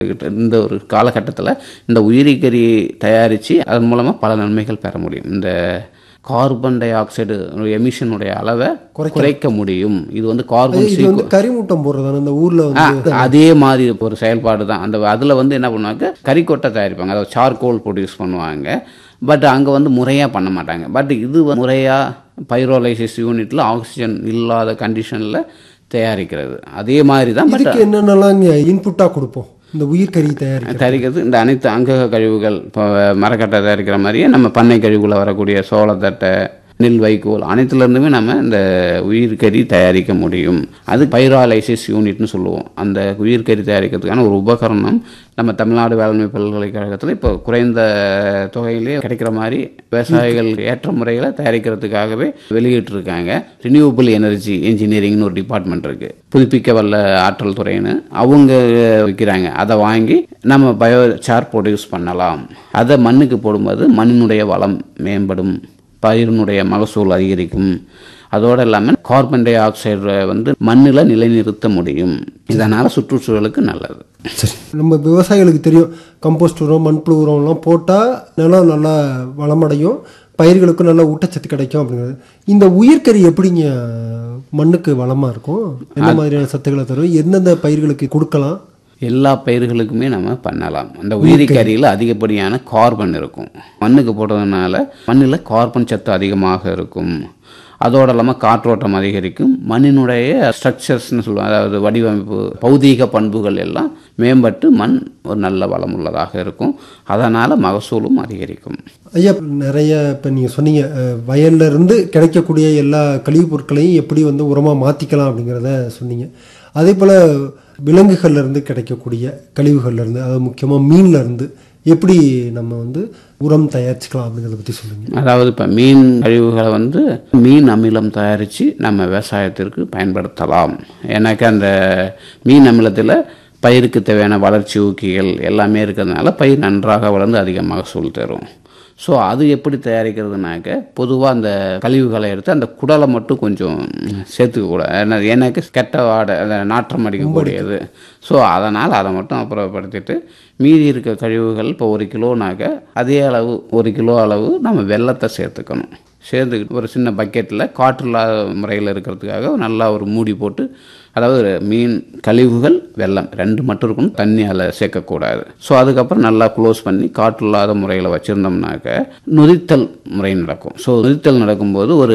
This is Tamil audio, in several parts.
இந்த ஒரு காலகட்டத்தில் இந்த உயிரிக்கறி தயாரித்து அதன் மூலமாக பல நன்மைகள் பெற முடியும். இந்த கார்பன் டை ஆக்சைடு எமிஷனுடைய அளவை குறைக்க முடியும். இது வந்து கார்பன் கரிமூட்டம் போடுறதான இந்த ஊரில் அதே மாதிரி ஒரு செயல்பாடு தான். அந்த அதில் வந்து என்ன பண்ணுவாங்க, கறிக்கொட்டை தயாரிப்பாங்க, அதாவது சார்கோல் ப்ரொடியூஸ் பண்ணுவாங்க. பட் அங்கே வந்து முறையாக பண்ண மாட்டாங்க. பட் இது முறையாக பைரோலைசிஸ் யூனிட்டில் ஆக்சிஜன் இல்லாத கண்டிஷனில் தயாரிக்கிறது. அதே மாதிரி தான். பட் என்னென்னலாம் இங்கே இன்புட்டாக கொடுப்போம் இந்த உயிர்கறி தயாரிக்கிறது. இந்த அனைத்து அங்கக கழிவுகள், இப்போ மரக்கட்டை தயாரிக்கிற மாதிரியே நம்ம பண்ணை கழிவுகளை வரக்கூடிய சோளத்தட்டை, நெல், வைக்கோல் அனைத்துலேருந்துமே நம்ம இந்த உயிர்கறி தயாரிக்க முடியும். அது பைராலைசிஸ் யூனிட்னு சொல்லுவோம். அந்த உயிர்கறி தயாரிக்கிறதுக்கான ஒரு உபகரணம் நம்ம தமிழ்நாடு வேளாண்மை பல்கலைக்கழகத்தில் இப்போ குறைந்த தொகையிலே கிடைக்கிற மாதிரி விவசாயிகள் ஏற்ற முறையில் தயாரிக்கிறதுக்காகவே வெளியிட்டிருக்காங்க. ரினியூவபிள் எனர்ஜி இன்ஜினியரிங்னு ஒரு டிபார்ட்மெண்ட் இருக்குது, புதுப்பிக்க வல்ல ஆற்றல் துறைன்னு அவங்க விற்கிறாங்க. அதை வாங்கி நம்ம பயோசார் ப்ரொடியூஸ் பண்ணலாம். அதை மண்ணுக்கு போடும்போது மண்ணினுடைய வளம் மேம்படும், பயிரினுடைய மகசூல் அதிகரிக்கும். அதோடு இல்லாமல் கார்பன் டை ஆக்சைடை வந்து மண்ணில் நிலைநிறுத்த முடியும். இதனால் சுற்றுச்சூழலுக்கு நல்லது. சரி, நம்ம விவசாயிகளுக்கு தெரியும் கம்போஸ்ட் உரம், மண்புழு உரம்லாம் போட்டால் நிலம் நல்லா வளமடையும், பயிர்களுக்கும் நல்ல ஊட்டச்சத்து கிடைக்கும் அப்படிங்கிறது. இந்த உயிர்கறி எப்படிங்க மண்ணுக்கு வளமாக இருக்கும்? என்ன மாதிரியான சத்துக்களை தரும்? எந்தெந்த பயிர்களுக்கு கொடுக்கலாம்? எல்லா பயிர்களுக்குமே நம்ம பண்ணலாம். அந்த உயிரிக்கறியில் அதிகப்படியான கார்பன் இருக்கும். மண்ணுக்கு போடுறதுனால மண்ணில் கார்பன் சத்து அதிகமாக இருக்கும். அதோடு இல்லாமல் காற்றோட்டம் அதிகரிக்கும். மண்ணினுடைய ஸ்ட்ரக்சர்ஸ்னு சொல்லுவோம், அதாவது வடிவமைப்பு, பௌதீக பண்புகள் எல்லாம் மேம்பட்டு மண் ஒரு நல்ல வளம் உள்ளதாக இருக்கும். அதனால் மகசூலும் அதிகரிக்கும். ஐயா, நிறைய இப்போ நீங்கள் சொன்னீங்க வயல்ல இருந்து கிடைக்கக்கூடிய எல்லா கழிவுப் பொருட்களையும் எப்படி வந்து உரமாக மாற்றிக்கலாம் அப்படிங்கிறத சொன்னீங்க. அதே போல் விலங்குகள்லேருந்து கிடைக்கக்கூடிய கழிவுகள்லேருந்து, அதாவது முக்கியமாக மீன்லேருந்து எப்படி நம்ம வந்து உரம் தயாரிச்சுக்கலாம் அப்படிங்கிறத பற்றி சொல்லுங்கள். அதாவது இப்போ மீன் கழிவுகளை வந்து மீன் அமிலம் தயாரித்து நம்ம விவசாயத்திற்கு பயன்படுத்தலாம். எனக்கு அந்த மீன் அமிலத்தில் பயிருக்கு தேவையான வளர்ச்சி ஊக்கிகள் எல்லாமே இருக்கிறதுனால பயிர் நன்றாக வளர்ந்து அதிக மகசூல் தரும். ஸோ அது எப்படி தயாரிக்கிறதுனாக்க, பொதுவாக அந்த கழிவுகளை எடுத்து அந்த குடலை மட்டும் கொஞ்சம் சேர்த்துக்கூடாது. எனக்கு கெட்ட வாடை, அந்த நாற்றம் அடிக்கக்கூடியது. ஸோ அதனால் அதை மட்டும் அப்புறப்படுத்திட்டு மீதி இருக்க கழிவுகள் இப்போ 1 கிலோனாக்க அதே அளவு 1 கிலோ அளவு நம்ம வெல்லத்தை சேர்த்துக்கணும். சேர்த்துக்கிட்டு ஒரு சின்ன பக்கெட்டில் காற்றில்லாத முறையில் இருக்கிறதுக்காக நல்லா ஒரு மூடி போட்டு, அதாவது மீன் கழிவுகள் வெல்லம் 2 மட்டும் இருக்கணும், தண்ணி அதில் சேர்க்கக்கூடாது. ஸோ அதுக்கப்புறம் நல்லா க்ளோஸ் பண்ணி காற்றில்லாத முறையில் வச்சுருந்தோம்னாக்க நொதித்தல் முறை நடக்கும். ஸோ நொதித்தல் நடக்கும்போது ஒரு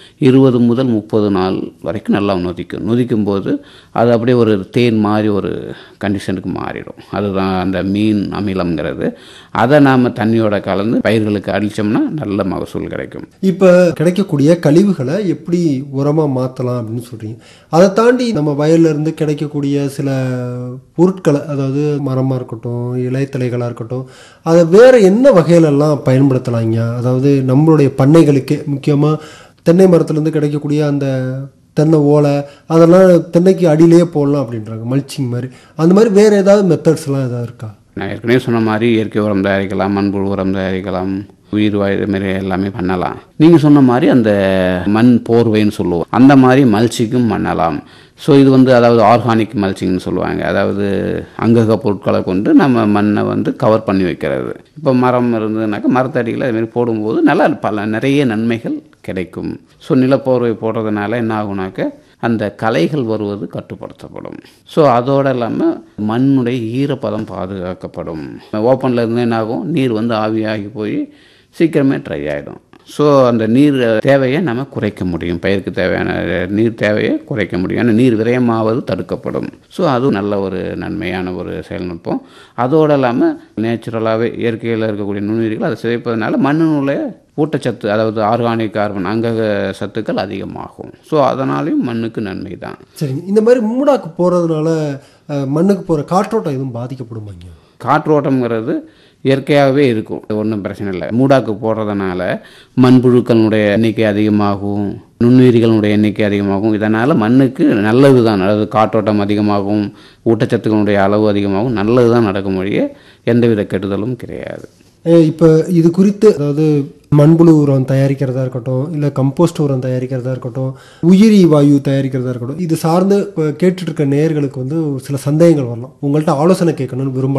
20 முதல் 30 நாள் வரைக்கும் நல்லா நொதிக்கும் போது அது அப்படியே ஒரு தேன் மாதிரி ஒரு கண்டிஷனுக்கு மாறிடும். அதுதான் அந்த மீன் அமிலம்ங்கிறது. அதை நாம் தண்ணியோட கலந்து பயிர்களுக்கு அடித்தோம்னா நல்ல மகசூல் கிடைக்கும். இப்போ கிடைக்கக்கூடிய கழிவுகளை எப்படி உரமாக மாற்றலாம் அப்படின்னு சொல்கிறீங்க. அதை தாண்டி நம்ம வயல்லேருந்து கிடைக்கக்கூடிய சில பொருட்களை, அதாவது மரமாக இருக்கட்டும், இலைத்தலைகளாக இருக்கட்டும், அதை வேறு என்ன வகையிலெல்லாம் பயன்படுத்தலாங்க? அதாவது நம்மளுடைய பண்ணைகளுக்கு முக்கியமாக தென்னை மரத்துலேருந்து கிடைக்கக்கூடிய அந்த தென்னை ஓலை, அதெல்லாம் தென்னைக்கு அடியிலேயே போடலாம் அப்படின்றாங்க, மல்ச்சிங் மாதிரி. அந்த மாதிரி வேறு ஏதாவது மெத்தட்ஸ்லாம் எதாவது இருக்கா? நான் ஏற்கனவே சொன்ன மாதிரி இயற்கை உரம் தயாரிக்கலாம், மண்புழு உரம் தயாரிக்கலாம், உயிர் வாயு மாரி எல்லாமே பண்ணலாம். நீங்கள் சொன்ன மாதிரி அந்த மண் போர்வைன்னு சொல்லுவோம், அந்த மாதிரி மல்ச்சிங்கும் பண்ணலாம். ஸோ இது வந்து அதாவது ஆர்கானிக் மல்ச்சிங்னு சொல்லுவாங்க. அதாவது அங்கக பொருட்களை கொண்டு நம்ம மண்ணை வந்து கவர் பண்ணி வைக்கிறது. இப்போ மரம் இருந்ததுனாக்கா மரத்தடியில் அதுமாரி போடும்போது நல்லா நிறைய நன்மைகள் கிடைக்கும். ஸோ நிலப்போர்வை போடுறதுனால என்ன ஆகுனாக்க அந்த களைகள் வருவது கட்டுப்படுத்தப்படும். ஸோ அதோடு இல்லாமல் மண்ணுடைய ஈரப்பதம் பாதுகாக்கப்படும். ஓப்பனில் இருந்து என்ன ஆகும், நீர் வந்து ஆவியாகி போய் சீக்கிரமே ட்ரை ஆகிடும். ஸோ அந்த நீர் தேவையை நம்ம குறைக்க முடியும், பயிருக்கு தேவையான நீர் தேவையை குறைக்க முடியும். ஏன்னா நீர் விரயமாவது தடுக்கப்படும். ஸோ அதுவும் நல்ல ஒரு நன்மையான ஒரு செயல்நுட்பம். அதோடு இல்லாமல் நேச்சுரலாகவே இயற்கையில் இருக்கக்கூடிய நுண்ணுயிர்கள் அதை சிதைப்பதனால மண்ணினுடைய ஊட்டச்சத்து, அதாவது ஆர்கானிக் கார்பன் அங்கக சத்துக்கள் அதிகமாகும். ஸோ அதனாலையும் மண்ணுக்கு நன்மை தான். சரிங்க. இந்த மாதிரி மூடாக்கு போகிறதுனால மண்ணுக்கு போகிற காற்றோட்டம் எதுவும் பாதிக்கப்படுமாங்க? காற்றோட்டம்ங்கிறது இயற்கையாகவே இருக்கும், ஒன்றும் பிரச்சனை இல்லை. மூடாக்கு போடுறதுனால மண்புழுக்களுடைய எண்ணிக்கை அதிகமாகும், நுண்ணுயிரிகளுடைய எண்ணிக்கை அதிகமாகும். இதனால் மண்ணுக்கு நல்லது தான், அதாவது காற்றோட்டம் அதிகமாகும், ஊட்டச்சத்துக்களுடைய அளவு அதிகமாகும், நல்லது தான் நடக்கும், வழியே எந்தவித கெடுதலும் கிடையாது. இப்போ இது குறித்து, அதாவது மண்புழு உரம் தயாரிக்கிறதா இருக்கட்டும், இல்லை கம்போஸ்ட் உரம் தயாரிக்கிறதா இருக்கட்டும், உயிரி வாயு தயாரிக்கிறதா இருக்கட்டும், இது சார்ந்து கேட்டுட்டு இருக்க நேயர்களுக்கு வந்து ஒரு சில சந்தேகங்கள் வரலாம். உங்கள்கிட்ட ஆலோசனை கேட்கணும்னு விரும்ப